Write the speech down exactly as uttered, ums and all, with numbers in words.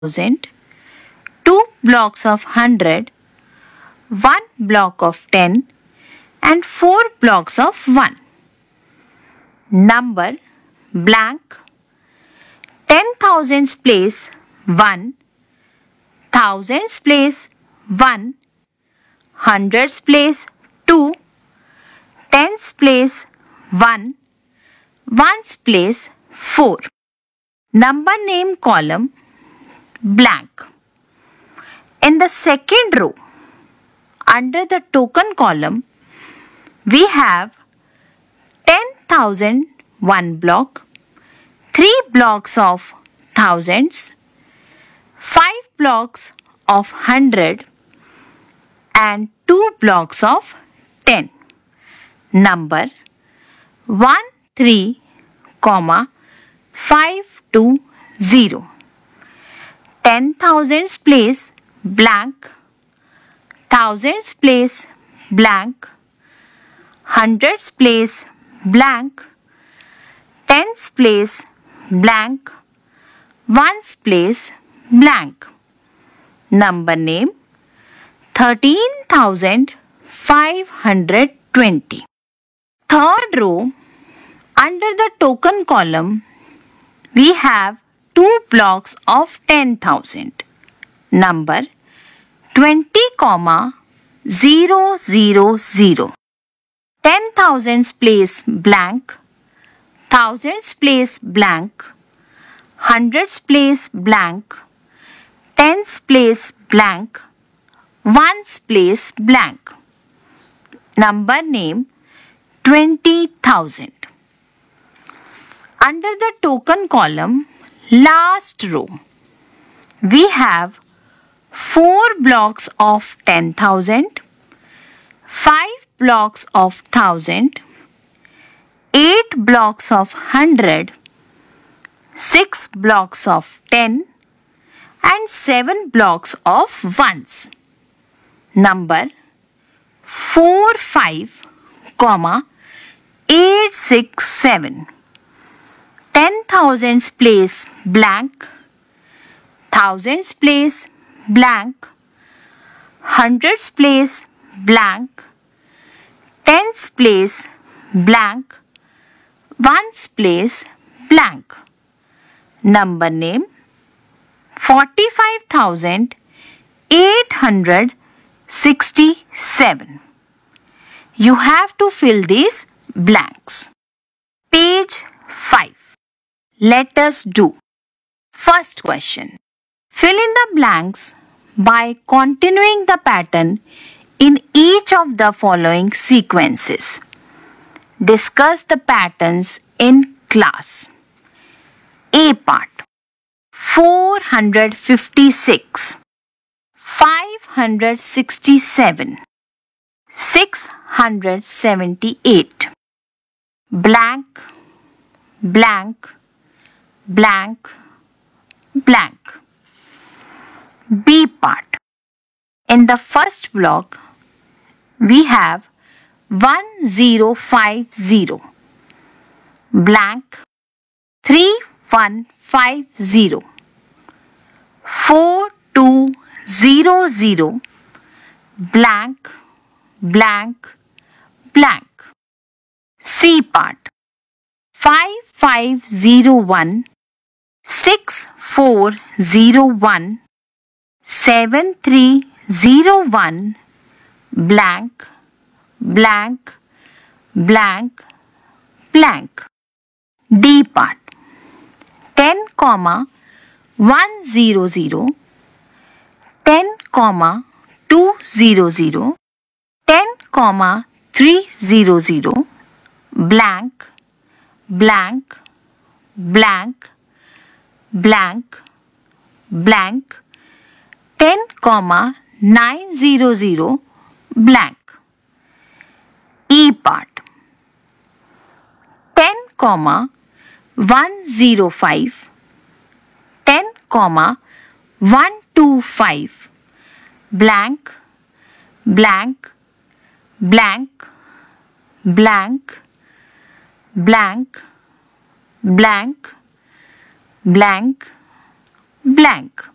thousand, two blocks of hundred, one block of ten and four blocks of one. Number blank. Ten thousands place one, thousands place one, hundreds place two, tens place one, ones place four. Number name column blank. In the second row, under the token column, we have ten thousand one block, three blocks of thousands, five blocks of hundred and two blocks of ten. Number one three, five two zero. Ten thousands place blank, thousands place blank, hundreds place blank, tens place blank, ones place blank. Number name thirteen thousand five hundred twenty. Third row, under the token column, we have two blocks of ten thousand. Number twenty, zero zero zero. Ten thousands place blank, thousands place blank, hundreds place blank, tens place blank, ones place blank. Number name twenty thousand. Under the token column, last row, we have four blocks of ten thousand, five blocks of thousand, eight blocks of hundred, six blocks of ten and seven blocks of ones. Number four five, eight six seven. Ten thousands place blank, thousands place blank, hundreds place blank, tens place blank, ones place blank. Number name forty-five thousand eight hundred sixty-seven. You have to fill these blanks. Page five. Let us do. First question. Fill in the blanks by continuing the pattern in each of the following sequences. Discuss the patterns in class. A part. four hundred fifty-six, five hundred sixty-seven, six hundred seventy-eight. Blank, blank, blank, blank. B part. In the first block, we have one zero five zero, blank, three one five zero, four two zero zero, blank, blank, blank. C part. five five zero one, six four zero one, seven three zero one, blank, blank, blank, blank. D part. ten, one zero zero, ten, two zero zero, ten, three zero zero, blank, blank, blank, blank, blank, ten, nine zero zero, blank. E part. ten, one zero five, ten, one two five, blank, blank, blank, blank, blank, blank, blank, blank.